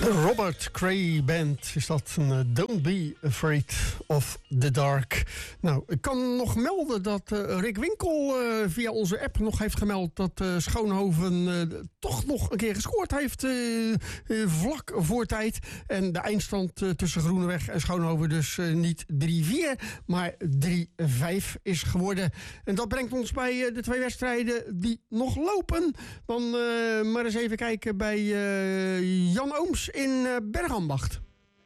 Robert Cray Band is dat. Don't be afraid of the dark. Nou, ik kan nog melden dat Rick Winkel via onze app nog heeft gemeld dat Schoonhoven toch nog een keer gescoord heeft vlak voor tijd. En de eindstand tussen Groeneweg en Schoonhoven dus niet 3-4, maar 3-5 is geworden. En dat brengt ons bij de twee wedstrijden die nog lopen. Dan maar eens even kijken bij Jan Ooms in Bergambacht.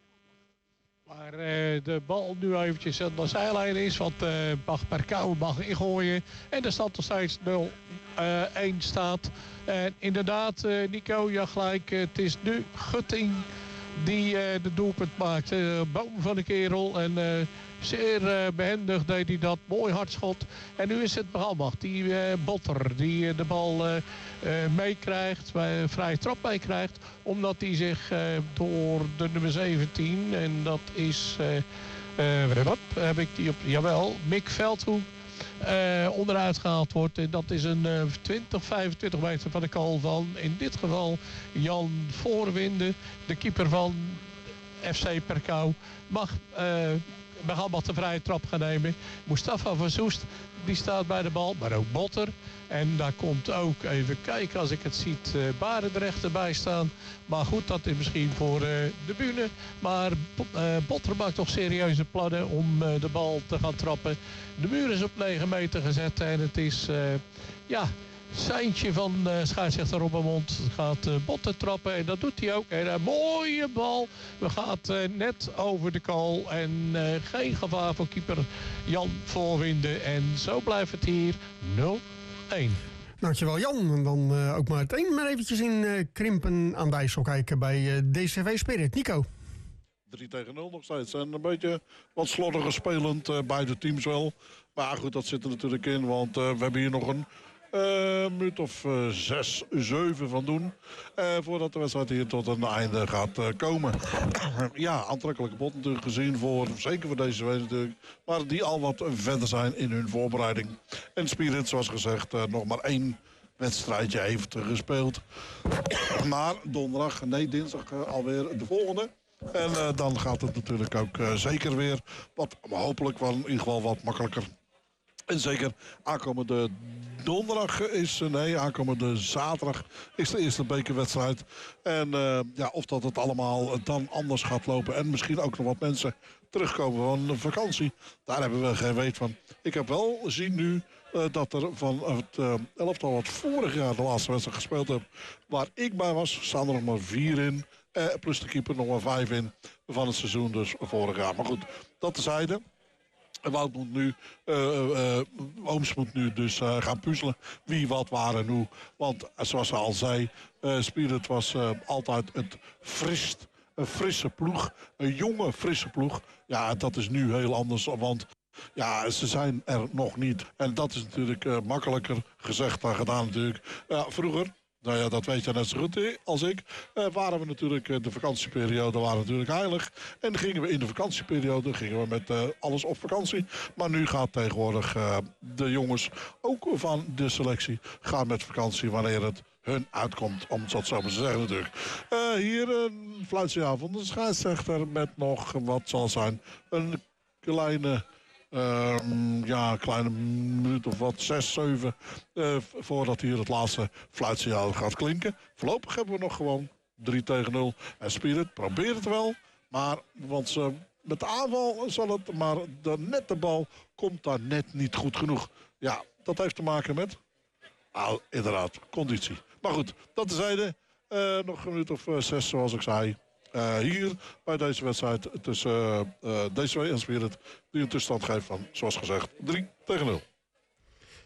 Waar de bal nu eventjes aan de zijlijn is. Want mag Perkouw mag ingooien. En de stand nog steeds 0-1 staat. En inderdaad, Nico, ja gelijk. Het is nu Gutting die de doelpunt maakt. Boom van de kerel. En zeer behendig deed hij dat. Mooi hardschot. En nu is het Bergambacht. Die Botter die de bal meekrijgt. Vrije trap meekrijgt. Omdat hij zich door de nummer 17. En dat is... heb ik die op... Jawel, Mick Veldhoek. Onderuit gehaald wordt. En dat is een 25 meter van de goal van, in dit geval, Jan Voorwinde. De keeper van FC Perkouw. Mag Bergambacht de vrije trap gaan nemen. Mustafa van Soest, die staat bij de bal. Maar ook Botter. En daar komt ook, even kijken als ik het ziet, Barendrecht erbij staan. Maar goed, dat is misschien voor de bühne. Maar Botter maakt toch serieuze plannen om de bal te gaan trappen. De muur is op 9 meter gezet. En het is, seintje van scheidsrechter Robbenmond gaat Botter trappen. En dat doet hij ook. En een mooie bal. We gaat net over de goal. En geen gevaar voor keeper Jan Voorwinde. En zo blijft het hier 0-1. Dankjewel Jan. En dan ook maar eventjes in Krimpen aan de IJssel kijken bij DCV Spirit. Nico. 3-0 nog steeds. En een beetje wat slordiger spelend, beide teams wel. Maar goed, dat zit er natuurlijk in. Want we hebben hier nog een minuut of 6, 7 van doen. Voordat de wedstrijd hier tot een einde gaat komen. Ja, aantrekkelijke pot natuurlijk gezien. Zeker voor deze week natuurlijk. Maar die al wat verder zijn in hun voorbereiding. En Spirit, zoals gezegd, nog maar 1 wedstrijdje heeft gespeeld. Maar dinsdag alweer de volgende. En dan gaat het natuurlijk ook zeker weer wat, hopelijk wel in ieder geval wat makkelijker. En zeker aankomende zaterdag is de eerste bekerwedstrijd. En of dat het allemaal dan anders gaat lopen. En misschien ook nog wat mensen terugkomen van de vakantie. Daar hebben we geen weet van. Ik heb wel gezien nu dat er van het elftal wat vorig jaar de laatste wedstrijd gespeeld heb. Waar ik bij was, staan er nog maar 4 in. Plus de keeper nog maar 5 in van het seizoen dus vorig jaar. Maar goed, dat tezijde. Wout moet nu, Ooms moet nu dus gaan puzzelen wie, wat, waar en hoe. Want zoals ze al zei, Spirit was altijd een frisse ploeg. Een jonge, frisse ploeg. Ja, dat is nu heel anders, want ja, ze zijn er nog niet. En dat is natuurlijk makkelijker gezegd dan gedaan natuurlijk. Vroeger... Nou ja, dat weet je net zo goed als ik. Waren we natuurlijk, de vakantieperiode waren natuurlijk heilig. En gingen we in de vakantieperiode met alles op vakantie. Maar nu gaat tegenwoordig de jongens, ook van de selectie, gaan met vakantie wanneer het hun uitkomt. Om het zo maar te zeggen natuurlijk. Hier een fluitsignaal van de scheidsrechter met nog wat zal zijn. Een kleine minuut of wat, 6, 7 voordat hier het laatste fluitsignaal gaat klinken. Voorlopig hebben we nog gewoon 3-0. En Spirit probeert het wel, maar want ze met de aanval zal het, maar de bal komt daar net niet goed genoeg. Ja, dat heeft te maken met inderdaad, conditie. Maar goed, dat tezijde. Nog een minuut of 6 zoals ik zei. Hier bij deze wedstrijd tussen DCW en Spirit, die een tussenstand geeft van, zoals gezegd, 3-0.